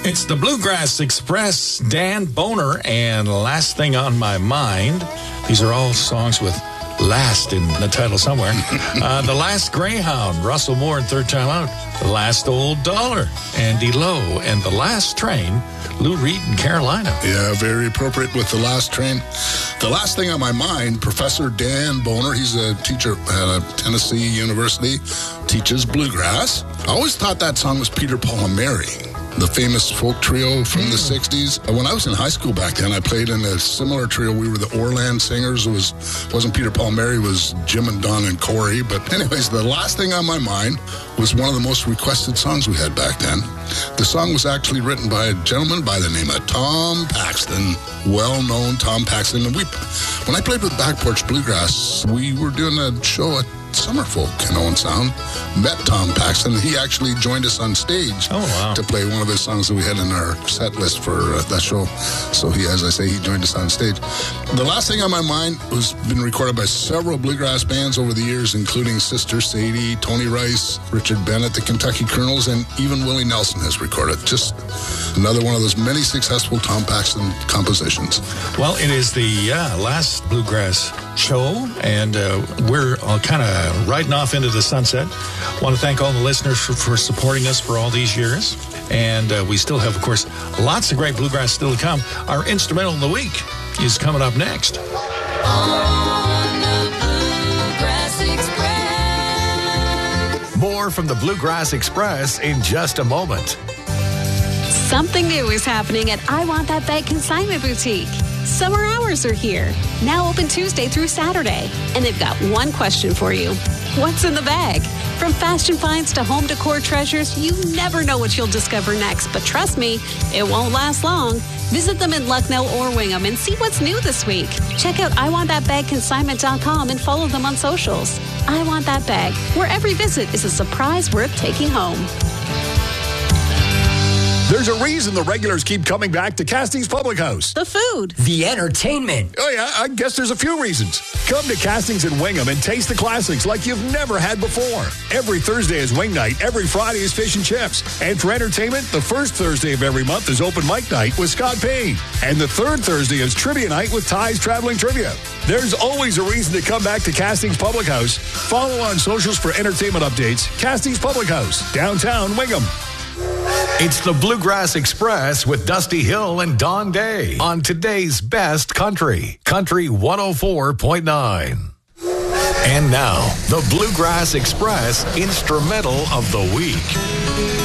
It's the Bluegrass Express, Dan Boner, and Last Thing on My Mind. These are all songs with last in the title somewhere. The Last Greyhound, Russell Moore and Third Time Out. The Last Old Dollar, Andy Lowe. And The Last Train, Lou Reed and Carolina. Yeah, very appropriate with The Last Train. The Last Thing on My Mind, Professor Dan Boner, he's a teacher at Tennessee University, teaches bluegrass. I always thought that song was Peter, Paul, and Mary, the famous folk trio from the 60s. When I was in high school back then, I played in a similar trio. We were the Orland Singers. It wasn't Peter, Paul, Mary, it was Jim and Don and Corey. But anyways, The Last Thing on My Mind was one of the most requested songs we had back then. The song was actually written by a gentleman by the name of Tom Paxton, well-known Tom Paxton. And when I played with Back Porch Bluegrass, we were doing a show at Summerfolk in Owen Sound, met Tom Paxton. He actually joined us on stage to play one of his songs that we had in our set list for that show. So he joined us on stage. The Last Thing on My Mind has been recorded by several bluegrass bands over the years, including Sister Sadie, Tony Rice, Richard Bennett, the Kentucky Colonels, and even Willie Nelson has recorded. Just another one of those many successful Tom Paxton compositions. Well, it is the last bluegrass show, and we're kind of riding off into the sunset. Want to thank all the listeners for supporting us for all these years. And we still have, of course, lots of great bluegrass still to come. Our Instrumental of the Week is coming up next. On the Bluegrass Express. More from the Bluegrass Express in just a moment. Something new is happening at I Want That Bag Consignment Boutique. Summer hours are here. Now open Tuesday through Saturday. And they've got one question for you. What's in the bag? From fashion finds to home decor treasures, you never know what you'll discover next. But trust me, it won't last long. Visit them in Lucknow or Wingham and see what's new this week. Check out IWantThatBagConsignment.com and follow them on socials. I Want That Bag, where every visit is a surprise worth taking home. There's a reason the regulars keep coming back to Castings Public House. The food. The entertainment. Oh, yeah, I guess there's a few reasons. Come to Castings in Wingham and taste the classics like you've never had before. Every Thursday is wing night. Every Friday is fish and chips. And for entertainment, the first Thursday of every month is open mic night with Scott Payne. And the third Thursday is trivia night with Ty's Traveling Trivia. There's always a reason to come back to Castings Public House. Follow on socials for entertainment updates. Castings Public House, downtown Wingham. It's the Bluegrass Express with Dusty Hill and Don Day on today's best country, Country 104.9. And now, the Bluegrass Express Instrumental of the Week.